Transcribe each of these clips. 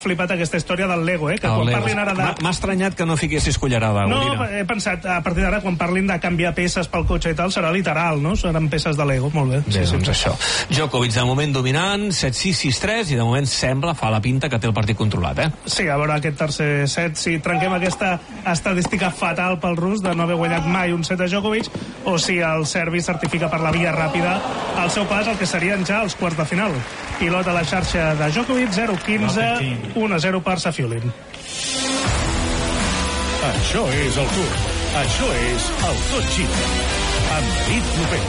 flipat aquesta història del Lego, que quan parlin ara de... M'ha estranyat que no fiquessis cullerada. No, he pensat, a partir d'ara, quan parlin de canviar peces pel cotxe i tal, serà literal, no? Seran peces de Lego, molt bé. Bé, doncs això. Djokovic, de moment dominant, 7-6, 6-3, i de moment sembla, fa la pinta, que té el partit controlat, Sí, a veure aquest tercer set, si trenquem aquesta estadística fatal pel rus de no haver guanyat mai un set de Djokovic, o si el serbi certifica per la via ràpida el seu pas, el que serien ja els quarts de final. Pilot a la xarxa de Djokovic, 0-15, 1-0 per Safiullin. Això és el Tour. Això és el Tot Gira. Amb David Lopez.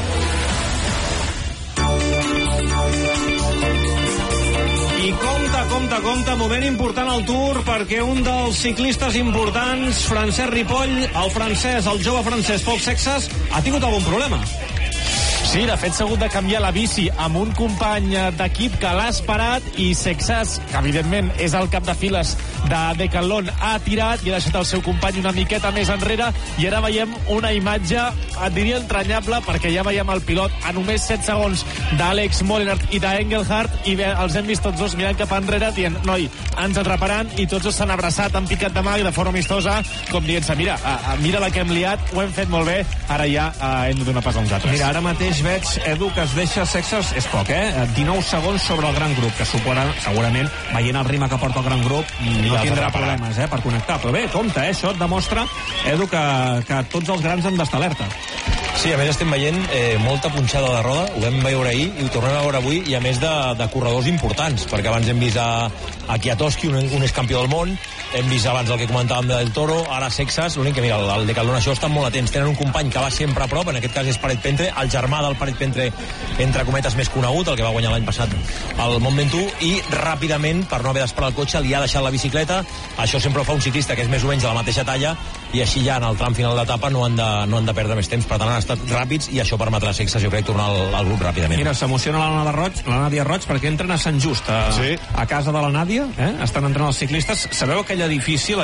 I compte, moment important al Tour, perquè un dels ciclistes importants, Francesc Ripoll, el jove francès Pol Sexas, ha tingut algun problema. Sí, de fet s'ha hagut de canviar la bici amb un company d'equip que l'ha esperat, i Sexas, que evidentment és el cap de files de Decathlon, ha tirat i ha deixat el seu company una miqueta més enrere, i ara veiem una imatge, et diria entranyable, perquè ja veiem el pilot a només 7 segons d'Àlex Molinari i d'Engelhardt, i els hem vist tots dos mirant cap enrere dient, noi, ens atraparan, i tots dos s'han abraçat, han picat de mà i de forma amistosa, com dient-se, mira la que hem liat, ho hem fet molt bé, ara ja hem de donar pas a uns altres. Mira, ara mateix veig, Edu, que es deixa Sexas, és poc, 19 segons sobre el gran grup, que segurament, veient el ritme que porta el gran grup, no tindrà problemes per connectar. Però bé, compte, això et demostra, Edu, que tots els grans han d'estar alerta. Sí, a més estem veient molta punxada de roda, ho vam veure ahir i ho tornem a veure avui, i a més de corredors importants, perquè abans hem vist a Kwiatkowski, un és campió del món, hem vist abans el que comentàvem del Toro, ara Sexas, l'únic que mira, el Decathlon això estan molt atents, tenen un company que va sempre a prop, en aquest cas és Paret Pentre, el germà del Paret Pentre, entre cometes, més conegut, el que va guanyar l'any passat al Mont Ventoux, i ràpidament, per no haver d'esperar el cotxe, li ha deixat la bicicleta. Això sempre ho fa un ciclista que és més o menys de la mateixa talla, i així ja en el tram final d'etapa no han de perdre més temps, per tant han estat ràpids, i això permetrà a Sexas, jo crec, tornar al grup ràpidament. Mira, s'emociona la Nàdia Roig, perquè entren a Sant Just, a casa de la Nàdia, estan entrant els ciclistes. Sabeu aquell edifici,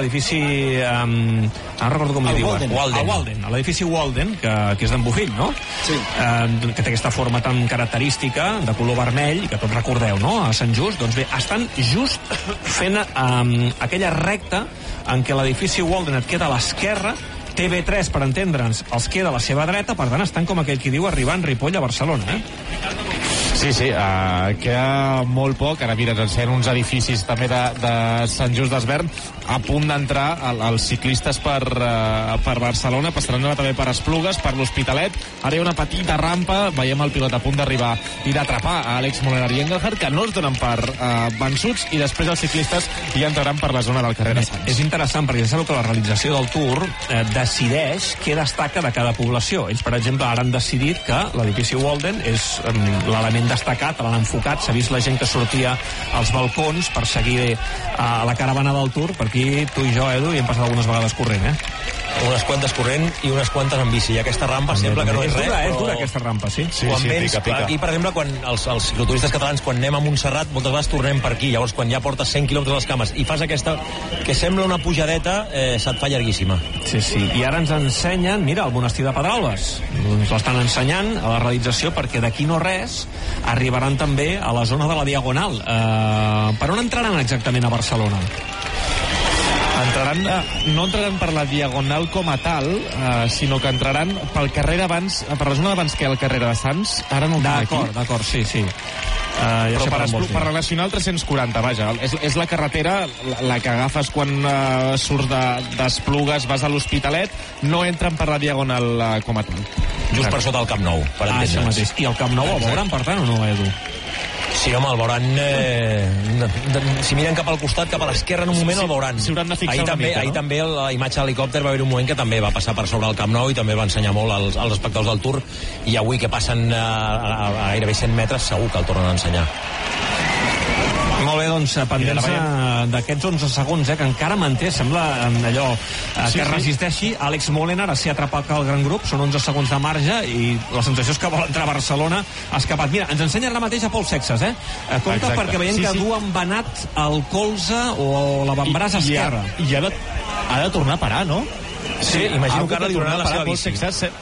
no recordo com li diuen, Walden, l'edifici Walden, que és d'en Bofill, no? Sí. Que té aquesta forma tan característica, de color vermell, que tots recordeu, no? A Sant Just, doncs bé, estan just fent aquella recta en què l'edifici Walden et queda a l'esquerra, TV3, per entendre'ns, els queda a la seva dreta, per tant estan, com aquell qui diu, arribant Ripoll a Barcelona, Sí, queda molt poc. Ara mira, ens ensenyen uns edificis també de Sant Just d'Esvern, a punt d'entrar els ciclistes per Barcelona, passaran també per Esplugues, per l'Hospitalet. Ara hi ha una petita rampa, veiem el pilot a punt d'arribar i d'atrapar a Àlex Molinari i Engelhardt, que no es donen per vençuts, i després els ciclistes ja entraran per la zona del carrer de Sants. És interessant, perquè ja sabeu que la realització del Tour decideix què destaca de cada població. Ells, per exemple, ara han decidit que l'edifici Walden és l'element destacat, l'han enfocat, s'ha vist la gent que sortia als balcons per seguir la caravana del Tour. Per aquí tu i jo, Edu, hi hem passat algunes vegades corrent, Unes quantes corrent i unes quantes en bici, i aquesta rampa sembla que no és res, és dura aquesta rampa, sí. Pica. Aquí, per exemple, quan els cicloturistes catalans, quan anem a Montserrat, moltes vegades tornem per aquí, llavors quan ja portes 100 quilòmetres a les cames i fas aquesta, que sembla una pujadeta, se't fa llarguíssima. Sí, i ara ens ensenyen, mira, el monestir de Pedralbes, ens l'estan ensenyant a la realització, perquè d'aquí no res arribaran també a la zona de la Diagonal. Per on entraran exactament a Barcelona? No entraran per la Diagonal com a tal, sinó que entraran pel carrer d'abans, per la zona d'abans que hi ha el carrer de Sants. Ara no ho tinc aquí. D'acord, sí. Però per relacionar el 340, vaja, és la carretera, la que agafes quan surts d'Esplugues, vas a l'Hospitalet, no entren per la Diagonal com a tal. Just per sota del Camp Nou, per entendre'ns. I el Camp Nou el veuran, per tant, o no, Edu? Sí, home, el veuran... si miren cap al costat, cap a l'esquerra, en un moment el veuran. S'hi hauran de fixar una mica, no? Ahir també la imatge d'helicòpter va haver un moment que també va passar per sobre el Camp Nou i també va ensenyar molt als espectadors del Tour, i avui que passen a gairebé 100 metres segur que el tornen a ensenyar. Molt bé, doncs, pendents d'aquests 11 segons, que encara manté, sembla allò, que resisteixi. Àlex Molinari s'hi ha atrapat al gran grup, són 11 segons de marge, i la sensació és que vol entrar a Barcelona, ha escapat. Mira, ens ensenya ara mateix a Pol Sexas, Compte, perquè veiem que du embenat el colze o l'avantbraç esquerre. I ha de tornar a parar, no? Sí, imagino que ara li donarà la seva bici.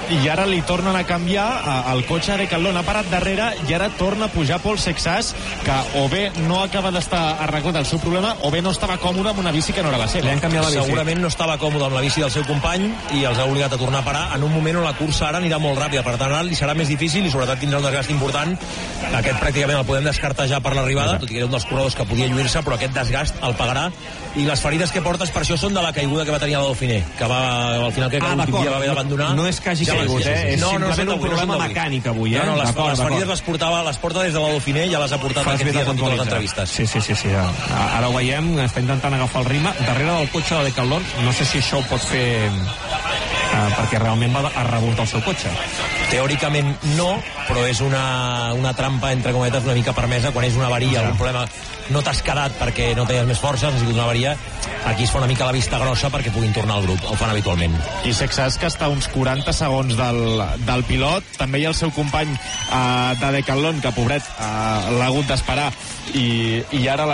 i ara li tornen a canviar el cotxe a Decathlon. Ha parat darrere i ara torna a pujar Pol Sexas, que o bé no acaba d'estar arreglat el seu problema o bé no estava còmode amb una bici que no era la seva. Segurament no estava còmode amb la bici del seu company i els ha obligat a tornar a parar en un moment on la cursa ara anirà molt ràpida, per tant ara li serà més difícil i sobretot tindrà un desgast important. Aquest pràcticament el podem descartar ja per l'arribada, tot i que era un dels corredors que podia lluir-se, però aquest desgast el pagarà, i les ferides que portes per això són de la caiguda que va tenir a la Dauphiné, que va al final que l'últim dia va haver d'abandonar. No és que hagi caigut, és simplement un problema mecànic avui. No, les ferides les porta des de la Dauphiné, ja les ha portat aquests dies en totes les entrevistes. Sí. Ara ho veiem, està intentant agafar el ritme darrere del cotxe de Decathlon. No sé si això ho pot fer perquè realment va a rebut el seu cotxe. Teòricament no, però és una trampa, entre cometes, una mica permesa quan és una avaria, algun problema. No t'has quedat perquè no tenies més força, ha sigut una avaria. Aquí es fa una mica la vista grossa perquè puguin tornar al grup, ho fan habitualment. I Sexas, que està a uns 40 segons del pilot. També hi ha el seu company de Decathlon, que pobret l'ha hagut d'esperar i ara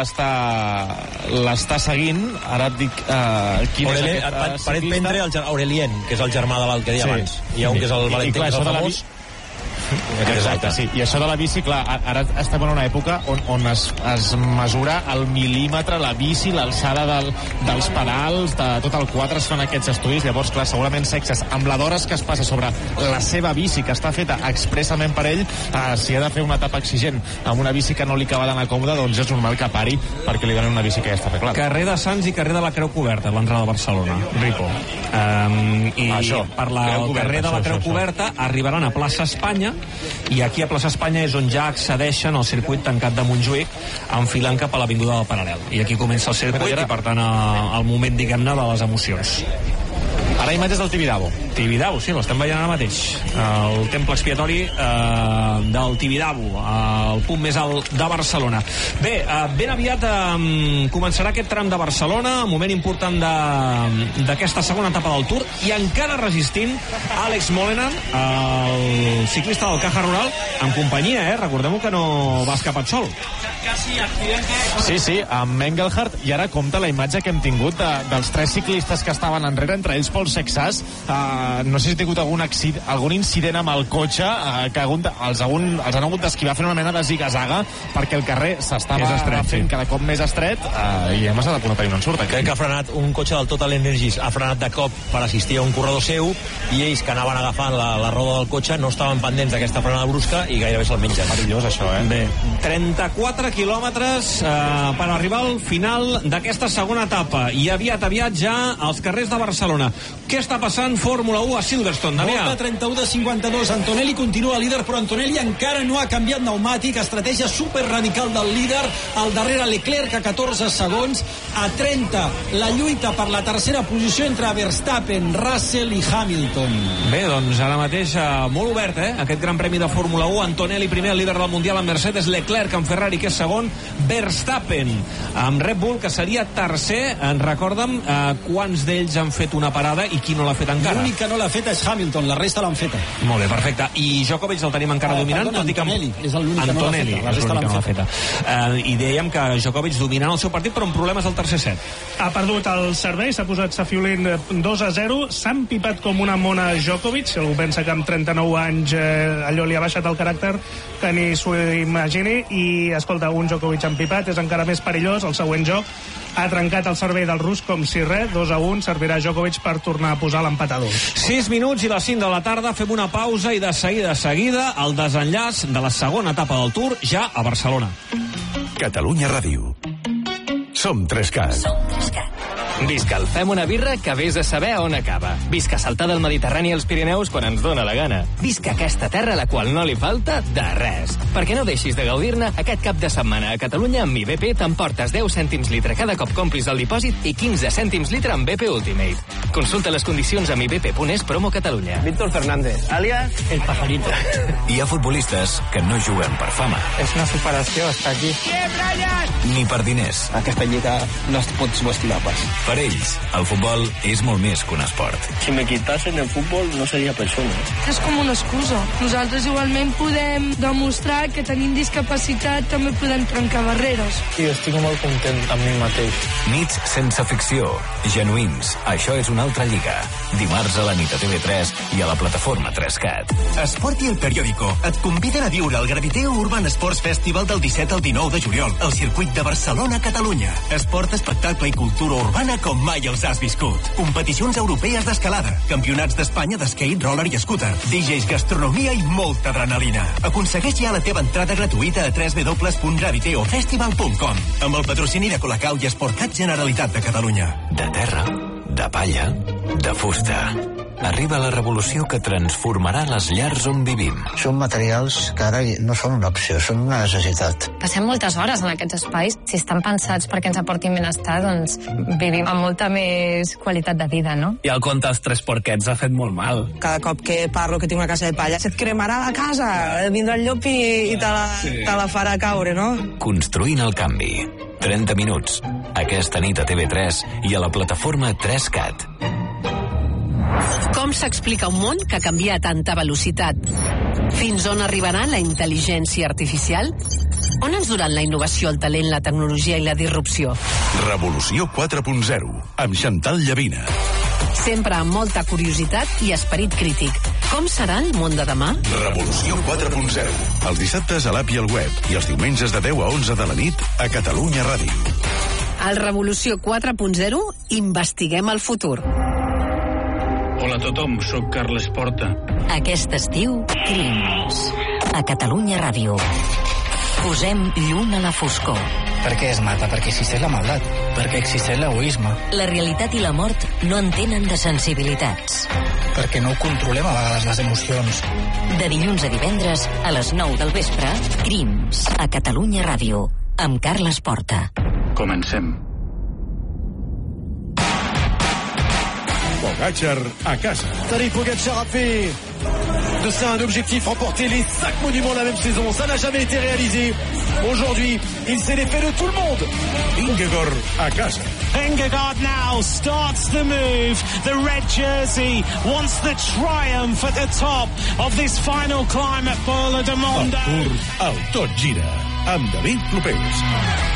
l'està seguint. Ara et dic quin és aquest Paret Pendre, Aurelien, que és el germà de l'alt que deia abans. Hi ha un que és el Valentín, que és el famós. Exacte, sí. I això de la bici, clar, ara estem en una època on es mesura al mil·límetre la bici, l'alçada dels pedals, de tot el quadre es fan aquests estudis. Llavors, clar, segurament Sexas, amb la d'hores que es passa sobre la seva bici, que està feta expressament per ell, si ha de fer una etapa exigent amb una bici que no li acaba d'anar còmoda, doncs és normal que pari perquè li donen una bici que ja està arreglada. Carrer de Sants i carrer de la Creu Coberta, l'entrada de Barcelona, Ripo. I per la carrer de la Creu Coberta arribaran a plaça Espanya, i aquí a plaça Espanya és on ja accedeixen al circuit tancat de Montjuïc, enfilant cap a l'avinguda del Paral·lel. I aquí comença el circuit i, per tant, el moment, diguem-ne, de les emocions. Ara imatges del Tibidabo. Tibidabo, sí, l'estem veient ara mateix. El temple expiatori del Tibidabo, el punt més alt de Barcelona. Bé, ben aviat començarà aquest tram de Barcelona, un moment important d'aquesta segona etapa del Tour, i encara resistint Àlex Molenaar, el ciclista del Caja Rural, en companyia, recordem-ho que no va escapat sol. Sí, amb Engelhardt, i ara compta la imatge que hem tingut dels tres ciclistes que estaven enrere, entre ells Pol Sexas. No sé si ha tingut algun incident amb el cotxe, que els han hagut d'esquivar fent una mena de ziga-zaga perquè el carrer s'estava fent cada cop més estret, i hem estat a punt de tenir un ensurt. Crec que ha frenat un cotxe del Total Energies, ha frenat de cop per assistir a un corredor seu, i ells que anaven agafant la roda del cotxe no estaven pendents d'aquesta frenada brusca i gairebé se'l mengen. Perillós, això, Bé, 34 quilòmetres per arribar al final d'aquesta segona etapa, i aviat ja als carrers de Barcelona. Què està passant Fórmula 1 a Silverstone, Damià? Volta 31 de 52, Antonelli continua líder, però Antonelli encara no ha canviat pneumàtic, estratègia super radical del líder, al darrere Leclerc a 14 segons, a 30 la lluita per la tercera posició entre Verstappen, Russell i Hamilton. Bé, doncs ara mateix molt obert, aquest Gran Premi de Fórmula 1. Antonelli primer, el líder del Mundial amb Mercedes, Leclerc amb Ferrari, que és segon, Verstappen amb Red Bull, que seria tercer. Recorda'm quants d'ells han fet una parada i qui no l'ha fet encara. L'únic que no l'ha fet és Hamilton, la resta l'han feta. Molt bé, perfecte. I Djokovic el tenim encara dominant, tot i que Antonelli és l'únic que no l'ha feta, la resta l'han feta. I dèiem que Djokovic dominant el seu partit, però amb problemes al tercer set. Ha perdut el servei, s'ha posat Safiulin 2-0, s'ha empipat com una mona Djokovic, si algú pensa que amb 39 anys allò li ha baixat el caràcter, que ni s'ho imagini, i escolta, un Djokovic empipat és encara més perillós. El següent joc ha trencat el servei del rus com si res, 2-1, servirà Djokovic per tornar a posar l'empatador. 6 minuts i les 5 de la tarda, fem una pausa i de seguida el desenllaç de la segona etapa del Tour ja a Barcelona. Catalunya Ràdio. Som 3CAT. Visca el Fem una birra que vés a saber on acaba. Visca saltar del Mediterrani als Pirineus quan ens dóna la gana. Visca aquesta terra a la qual no li falta de res. Perquè no deixis de gaudir-ne, aquest cap de setmana a Catalunya amb IBP t'emportes 10 cèntims litre cada cop complis el dipòsit i 15 cèntims litre amb BP Ultimate. Consulta les condicions amb IBP.es promo Catalunya. Víctor Fernández, alias El Pajarito. Hi ha futbolistes que no juguen per fama. És una superació estar aquí. Ni per diners. Aquesta lliga no es pots vestir pas. Per ells, el futbol és molt més que un esport. Si me quitasen el fútbol no seria persona. És com una excusa. Nosaltres igualment podem demostrar que tenim discapacitat, també podem trencar barreres. Sí, estic molt content amb mi mateix. Nits sense ficció, genuïns. Això és una altra lliga. Dimarts a la nit a TV3 i a la plataforma 3CAT. Esport i El Periódico et conviden a viure el Graviteo Urban Sports Festival del 17 al 19 de juliol al circuit de Barcelona, Catalunya. Esport, espectacle i cultura urbana com mai els has viscut. Competicions europees d'escalada, campionats d'Espanya d'skate, roller i scooter, DJs, gastronomia i molta adrenalina. Aconsegueix ja la teva entrada gratuïta a www.graviteofestival.com amb el patrocini de Colacau i Esportcat Generalitat de Catalunya. De terra, de palla, de fusta. Arriba la revolució que transformarà les llars on vivim. Són materials que ara no són una opció, són una necessitat. Passem moltes hores en aquests espais. Si estan pensats perquè ens aportin benestar, doncs vivim amb molta més qualitat de vida, no? I el conte dels 3 porquets ha fet molt mal. Cada cop que parlo que tinc una casa de palla, se't cremarà la casa, vindrà el llop i te la farà caure, no? Construint el canvi. 30 minuts. Aquesta nit a TV3 i a la plataforma 3CAT. Com s'explica un món que canvia a tanta velocitat? Fins on arribarà la intel·ligència artificial? On ens duran la innovació, el talent, la tecnologia i la disrupció? Revolució 4.0, amb Chantal Llavina. Sempre amb molta curiositat i esperit crític. Com serà el món de demà? Revolució 4.0, els dissabtes a l'app i al web i els diumenges de 10 a 11 de la nit a Catalunya Ràdio. Al Revolució 4.0 investiguem el futur. Hola a tothom, sóc Carles Porta. Aquest estiu, Crims. A Catalunya Ràdio. Posem llum a la foscor. Per què es mata? Perquè existeix la maldat. Perquè existeix l'egoisme. La realitat i la mort no entenen de sensibilitats. Perquè no ho controlem a vegades les emocions. De dilluns a divendres, a les 9 del vespre, Crims. A Catalunya Ràdio. Amb Carles Porta. Comencem. Pogacar à casa. Tadej Pogacar a fait de ça un objectif, remporter les 5 monuments la même saison. Ça n'a jamais été réalisé. Aujourd'hui, il s'est défait de tout le monde. Vingegaard à casa. Vingegaard now starts the move. The red jersey wants the triumph at the top of this final climb at Bola de Mondo. El Tour, el Tot Gira, amb David Clopés.